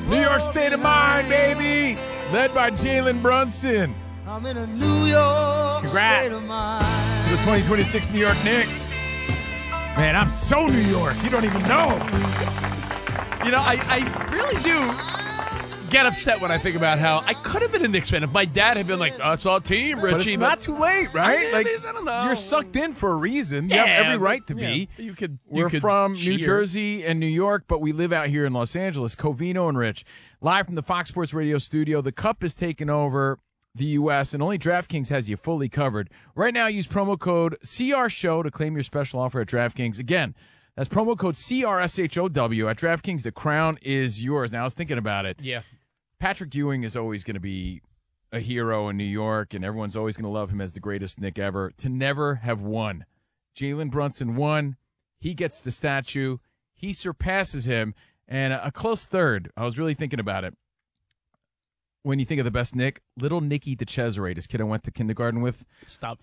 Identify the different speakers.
Speaker 1: New York State of Mind, baby. Led by Jalen Brunson.
Speaker 2: I'm in a New York
Speaker 1: Congrats
Speaker 2: state of mind.
Speaker 1: to the 2026 New York Knicks. Man, I'm so New York. You don't even know.
Speaker 3: You know, I really do get upset when I think about how I could have been a Knicks fan if my dad had been like, "Oh, it's our team, Richie."
Speaker 1: But it's not too late, right?
Speaker 3: I don't know.
Speaker 1: You're sucked in for a reason. You have every right to be.
Speaker 3: You could.
Speaker 1: We're
Speaker 3: could
Speaker 1: from
Speaker 3: cheer.
Speaker 1: New Jersey and New York, but we live out here in Los Angeles. Covino and Rich, live from the Fox Sports Radio studio. The Cup is taking over the U.S., and only DraftKings has you fully covered. Right now, use promo code CRSHOW to claim your special offer at DraftKings. Again, that's promo code CRSHOW at DraftKings. The crown is yours. Now, I was thinking about it.
Speaker 3: Yeah.
Speaker 1: Patrick Ewing is always going to be a hero in New York, and everyone's always going to love him as the greatest Knick ever. To never have won. Jalen Brunson won. He gets the statue. He surpasses him. And a close third. I was really thinking about it. When you think of the best Knick, little Nicky DeCesare, this kid I went to kindergarten with.
Speaker 3: Stop